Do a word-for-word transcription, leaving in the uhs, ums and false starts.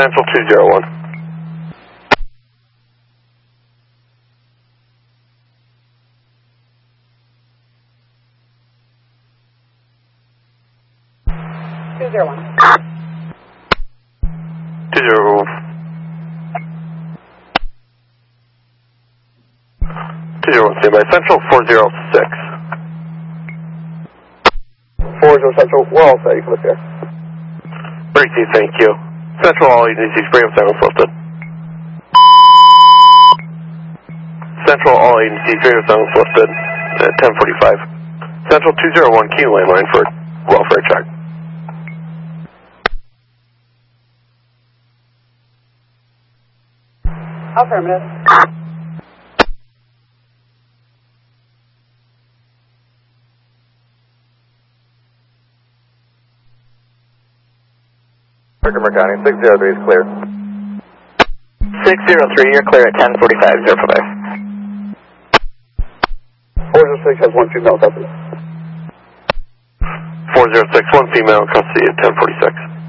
Central two zero one. two zero one. two zero. two zero one, stand by. Central four zero six. four zero Central, we're all set, you can lift there. Breezy, thank you. Central all agencies, bring up silence lifted. Central all agencies, bring up silence lifted at ten forty-five. Central two zero one, key landline for welfare check. Affirmative. Herkimer County, six zero three is clear. six zero three, you're clear at ten forty-five, zero five. four zero six has one female custody. four zero six, one female custody at ten forty-six.